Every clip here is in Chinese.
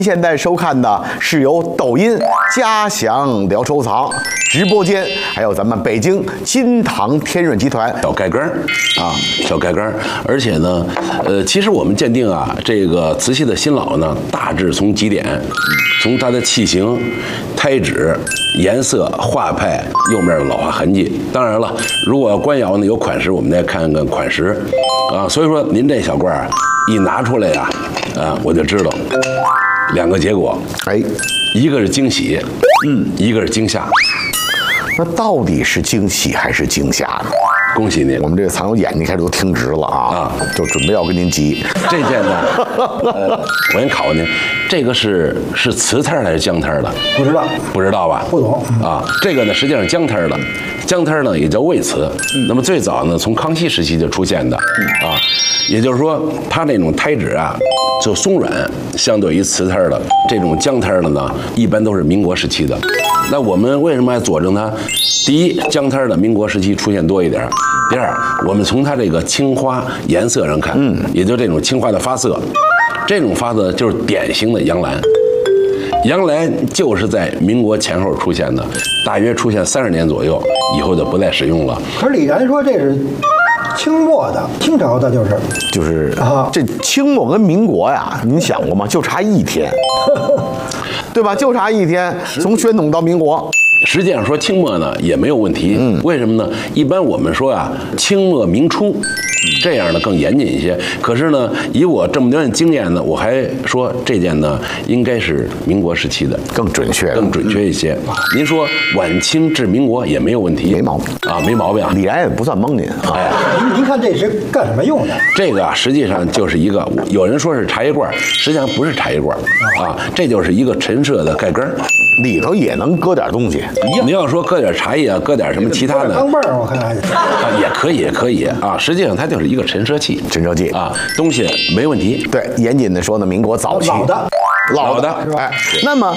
现在收看的是由抖音嘉祥聊收藏直播间，还有咱们北京金堂天润集团小盖缸啊，小盖缸。而且呢，其实我们鉴定啊，这个瓷器的新老呢，大致从几点，从它的器型、胎质、颜色、画派、釉面的老化痕迹。当然了，如果要官窑呢，有款式，我们再看看款式啊。所以说，您这小罐一拿出来呀，我就知道。2个结果，一个是惊喜，一个是惊吓。 那到底是惊喜还是惊吓呢？ 恭喜您， 我们这个藏友眼睛开始都听直了啊，就准备要跟您急。 这件呢，我先考问您，这个是瓷胎还是姜胎的？ 不知道， 不知道吧？ 不懂啊。这个呢，实际上姜胎的，姜胎呢也叫魏瓷。那么最早呢，从康熙时期就出现的啊，也就是说，它那种胎质啊。就松软，相对于瓷胎的这种姜胎的呢，一般都是民国时期的。那我们为什么要佐证它？第一，姜胎的民国时期出现多一点；第二，我们从它这个青花颜色上看，也就这种青花的发色，这种发色就是典型的洋蓝。洋蓝就是在民国前后出现的，大约出现30年左右，以后就不再使用了。 可是李然说这是清末的，清朝的就是这清末跟民国呀，您想过吗？就差1天，对吧？就差1天，从宣统到民国。 实际上说清末呢也没有问题，为什么呢？一般我们说啊，清末明初。这样呢更严谨一些，可是呢，以我这么多年经验呢，我还说这件呢应该是民国时期的， 更准确一些。您说晚清至民国也没有问题， 没毛病啊， 没毛病。 李然也不算蒙您。 您看这是干什么用的？ 这个啊，实际上就是一个，有人说是茶叶罐，实际上不是茶叶罐啊，这就是一个陈设的盖缸， 里头也能搁点东西。 您要说搁点茶叶啊，搁点什么其他的， 钢镚儿我看还也可以啊。实际上它就是一个陈设器啊，东西没问题。 对，严谨的说呢，民国早期老的，那么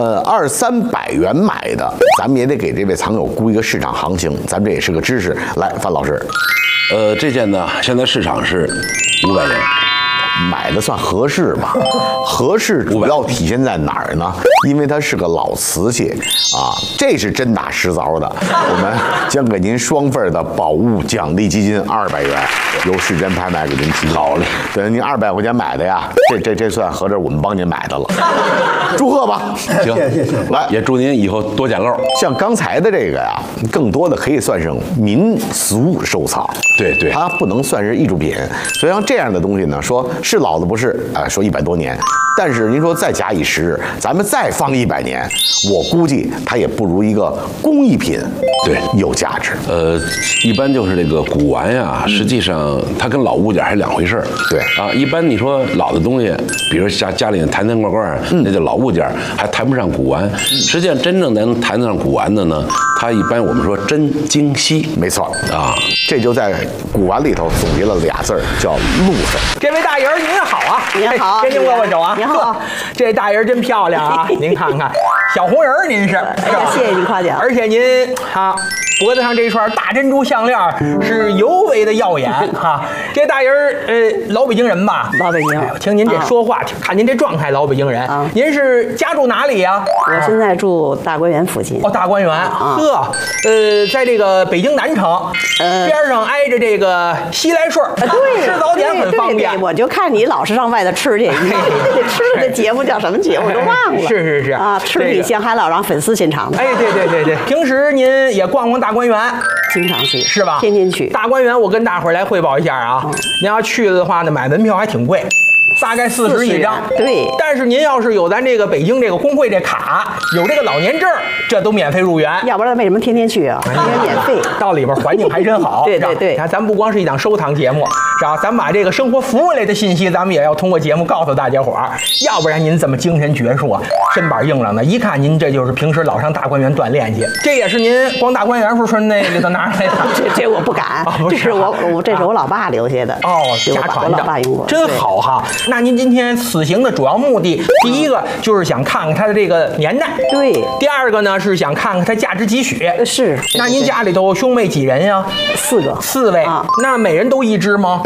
200-300元买的，咱们也得给这位藏友估一个市场行情，咱们这也是个知识。来，范老师， 这件呢，现在市场是500元。 买的算合适吧？合适主要体现在哪儿呢？因为它是个老瓷器啊，这是真打实凿的。我们将给您双份的宝物奖励基金200元，由市真拍卖给您提。 好嘞， 对，您200块钱买的呀，这算合着我们帮您买的了。祝贺吧！ 行， 谢谢。 来，也祝您以后多捡漏。 像刚才的这个呀，更多的可以算是民俗收藏。 对， 它不能算是艺术品。所以像这样的东西呢，说是老的不是，说100多年，但是您说再假以时日，咱们再放100年，我估计它也不如一个工艺品有价值。 一般就是这个古玩呀，实际上它跟老物件还是2回事儿。 对啊，一般你说老的东西，比如家里坛罐罐，那叫老物件，还谈不上古玩。实际上真正能谈得上古玩的呢，它一般我们说真精细。 没错啊， 这就在古玩里头总结了2字儿，叫路分。 这位大爷您好啊， 您好， 跟您握手啊。 您好， 这大爷真漂亮啊，您看看，小红人您是， 谢谢您夸奖。 而且您脖子上这串大珍珠项链是尤为的耀眼哈。这大人老北京人吧？ 老北京。 听您这说话，看您这状态，老北京人。您是家住哪里呀？ 我现在住大观园附近。 哦，大观园。呵，在这个北京南城边上挨着这个西来顺， 对， 吃早点很方便。 我就看你老是上外头吃去，吃的节目叫什么节目我都忘了。 是啊， 吃米线还老让粉丝现场的。 哎，对。平时您也逛大观园， 经常去是吧？ 天天去大观园。我跟大伙儿来汇报一下啊，您要去的话呢，买门票还挺贵。大概40一张， 对。 但是您要是有咱这个北京这个工会这卡，有这个老年证，这都免费入园。 要不然为什么天天去啊？因为免费。 到里边环境还真好。 对。 你看，咱不光是一档收藏节目，是吧？咱把这个生活服务类的信息，咱们也要通过节目告诉大家伙儿。要不然您这么精神矍铄啊，身板硬朗的，一看您这就是平时老上大观园锻炼去。这也是您逛大观园时候那里头拿出来的。 这我不敢，这是我老爸留下的。 哦，家传的， 我老爸用过， 真好哈。那您今天此行的主要目的，第一个就是想看看它的这个年代， 对。 第二个呢是想看看它价值几许。 是。 那您家里头兄妹几人呀？ 4个。 4位啊？那每人都1只吗？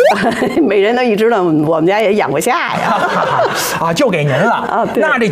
每人都一只呢，我们家也养不下呀。 啊，就给您了啊对那这